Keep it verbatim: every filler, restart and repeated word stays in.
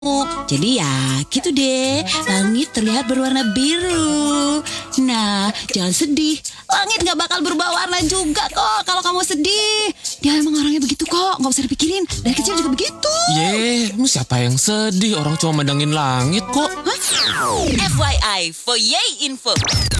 Jadi ya gitu deh, langit terlihat berwarna biru. Nah, jangan sedih, langit gak bakal berubah warna juga kok kalau kamu sedih. Dia emang orangnya begitu kok, gak usah dipikirin, dari kecil juga begitu. Ye, emang siapa yang sedih? Orang cuma mandangin langit kok. Hah? F Y I, for Yay Info.